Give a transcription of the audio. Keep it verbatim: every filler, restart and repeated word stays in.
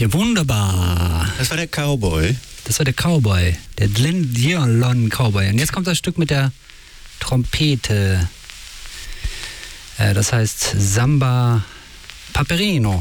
Ja, wunderbar. Das war der Cowboy. Das war der Cowboy. Der Glenn Dion Cowboy. Und jetzt kommt das Stück mit der Trompete. Äh, das heißt Samba Paperino.